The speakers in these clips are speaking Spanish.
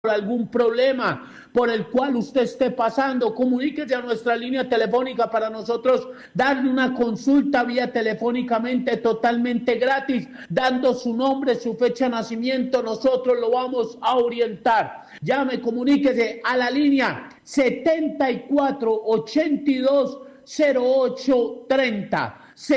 por algún problema por el cual usted esté pasando, comuníquese a nuestra línea telefónica para nosotros darle una consulta vía telefónicamente totalmente gratis, dando su nombre, su fecha de nacimiento, nosotros lo vamos a orientar. Llame, comuníquese a la línea 74820830,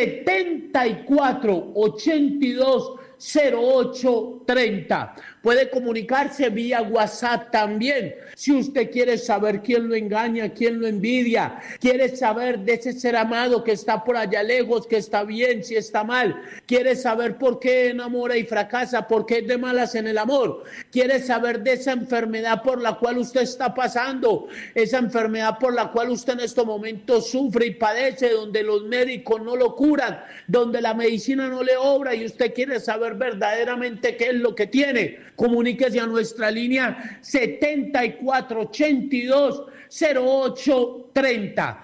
74820830. Puede comunicarse vía WhatsApp también. Si usted quiere saber quién lo engaña, quién lo envidia, quiere saber de ese ser amado que está por allá lejos, que está bien, si está mal, quiere saber por qué enamora y fracasa, por qué es de malas en el amor, quiere saber de esa enfermedad por la cual usted está pasando, esa enfermedad por la cual usted en estos momentos sufre y padece, donde los médicos no lo curan, donde la medicina no le obra y usted quiere saber verdaderamente qué es lo que tiene. Comuníquese a nuestra línea 74820830,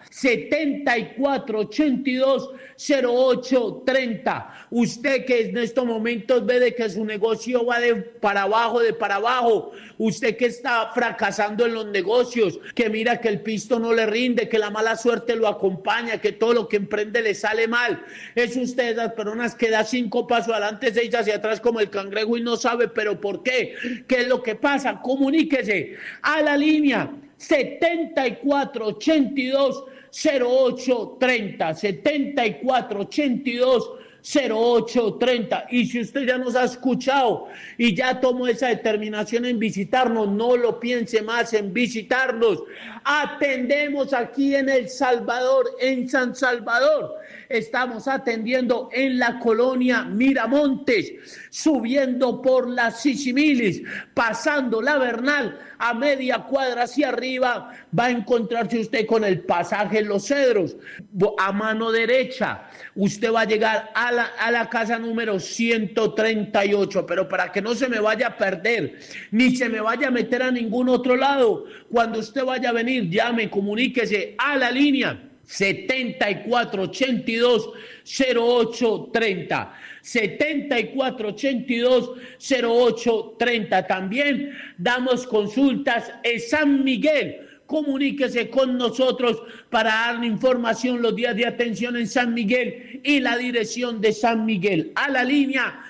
74820830. Usted que en estos momentos ve de que su negocio va de para abajo, usted que está fracasando en los negocios, que mira que el pisto no le rinde, que la mala suerte lo acompaña, que todo lo que emprende le sale mal, es usted las personas que da 5 pasos adelante, 6 hacia atrás como el cangrejo y no sabe, pero ¿por qué? ¿Qué es lo que pasa? Comuníquese a la línea 74820830, 74820830. Y si usted ya nos ha escuchado y ya tomó esa determinación en visitarnos, no lo piense más en visitarnos. Atendemos aquí en El Salvador, en San Salvador. Estamos atendiendo en la colonia Miramontes, subiendo por la Sisimilis, pasando la Bernal, a media cuadra hacia arriba, va a encontrarse usted con el pasaje Los Cedros. A mano derecha, usted va a llegar a la casa número 138, pero para que no se me vaya a perder, ni se me vaya a meter a ningún otro lado, cuando usted vaya a venir, llame, comuníquese a la línea 74820830, 74820830. También damos consultas en San Miguel. Comuníquese con nosotros para darle información los días de atención en San Miguel y la dirección de San Miguel a la línea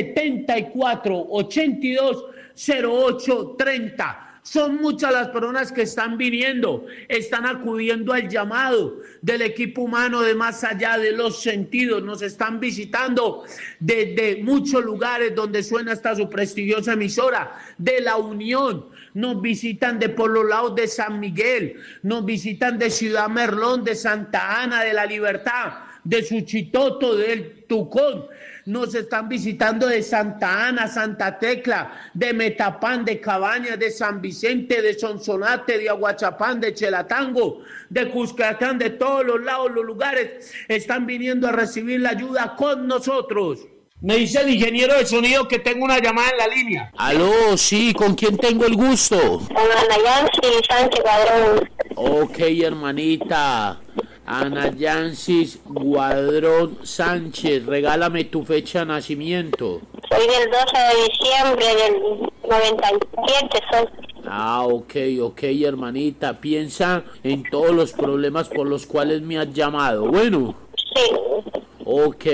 74820830. Son muchas las personas que están viniendo, están acudiendo al llamado del equipo humano de Más Allá de los Sentidos. Nos están visitando desde muchos lugares donde suena hasta su prestigiosa emisora de La Unión. Nos visitan de por los lados de San Miguel, nos visitan de Ciudad Merlón, de Santa Ana, de La Libertad, de Suchitoto, del Tucón. Nos están visitando de Santa Ana, Santa Tecla, de Metapán, de Cabañas, de San Vicente, de Sonsonate, de Aguachapán, de Chelatango, de Cuscatán, de todos los lados, los lugares, están viniendo a recibir la ayuda con nosotros. Me dice el ingeniero de sonido que tengo una llamada en la línea. Aló, sí, ¿con quién tengo el gusto? Con Ana Yancy Sánchez Guadrón. Ok, hermanita. Ana Yancy Guadrón Sánchez, regálame tu fecha de nacimiento. Soy del 12 de diciembre del 97, soy. Ok, hermanita. Piensa en todos los problemas por los cuales me has llamado. Bueno. Sí. Ok.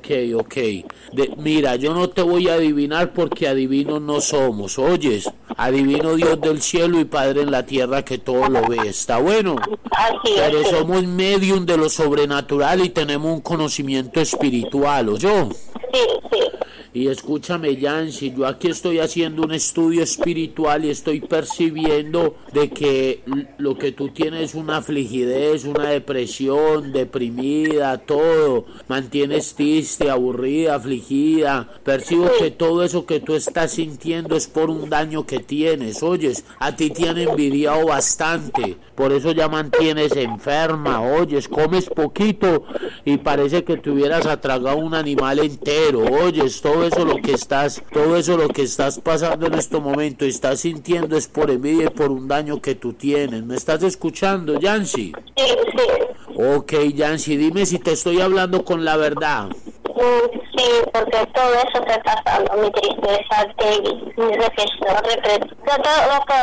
Mira, yo no te voy a adivinar porque adivinos no somos, ¿oyes? Adivino Dios del cielo y Padre en la tierra que todo lo ve, ¿está bueno? Así es. Pero somos medium de lo sobrenatural y tenemos un conocimiento espiritual, ¿oyó? Sí. Y escúchame, Yancy, yo aquí estoy haciendo un estudio espiritual y estoy percibiendo de que lo que tú tienes es una afligidez, una depresión, deprimida, todo. Mantienes triste, aburrida, afligida. Percibo que todo eso que tú estás sintiendo es por un daño que tienes. Oyes, a ti te han envidiado bastante. Por eso ya mantienes enferma, oyes, comes poquito y parece que te hubieras atragado un animal entero. Oyes, todo eso lo que estás pasando en este momento, estás sintiendo es por envidia y por un daño que tú tienes. ¿Me estás escuchando, Yancy? Sí. Ok, Yancy, dime si te estoy hablando con la verdad. Sí, porque todo eso está pasando, mi tristeza, mi reflexión, todo